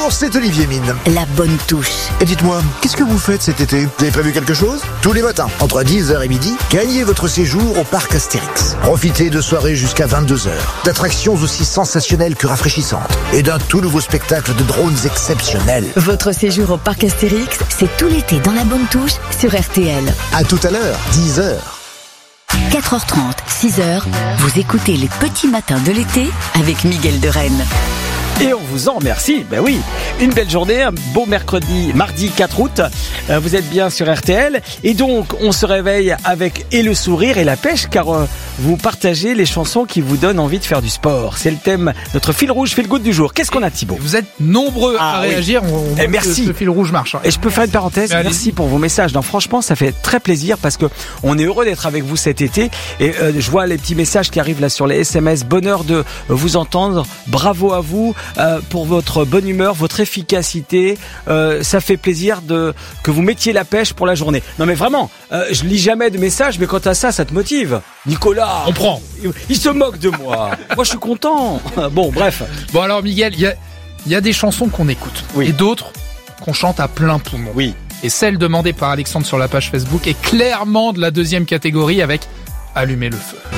Bonjour, c'est Olivier Mine. La bonne touche. Et dites-moi, qu'est-ce que vous faites cet été? Vous avez prévu quelque chose? Tous les matins, entre 10h et midi, gagnez votre séjour au parc Astérix. Profitez de soirées jusqu'à 22h, d'attractions aussi sensationnelles que rafraîchissantes et d'un tout nouveau spectacle de drones exceptionnels. Votre séjour au parc Astérix, c'est tout l'été dans la bonne touche sur RTL. À tout à l'heure, 10h. 4h30, 6h, vous écoutez les petits matins de l'été avec Miguel de Rennes. Et on vous en remercie, ben oui. Une belle journée, un beau mercredi, mardi 4 août. Vous êtes bien sur RTL. Et donc, on se réveille avec et le sourire et la pêche, car vous partagez les chansons qui vous donnent envie de faire du sport. C'est le thème, notre fil rouge, fil good du jour. Qu'est-ce qu'on a, Thibaut? Vous êtes nombreux à réagir. On voit que merci. ce fil rouge marche. Et je peux faire une parenthèse? Merci pour vos messages. Non, franchement, ça fait très plaisir parce que on est heureux d'être avec vous cet été. Et je vois les petits messages qui arrivent là sur les SMS. Bonheur de vous entendre. Bravo à vous. Pour votre bonne humeur, votre efficacité, ça fait plaisir que vous mettiez la pêche pour la journée. Non mais vraiment, je lis jamais de messages, mais quant à ça, ça te motive. Nicolas, on prend. Il se moque de moi. Moi, je suis content. Bon, bref. Bon alors, Miguel, il y a des chansons qu'on écoute et d'autres qu'on chante à plein poumon. Oui. Et celle demandée par Alexandre sur la page Facebook est clairement de la deuxième catégorie avec Allumer le feu.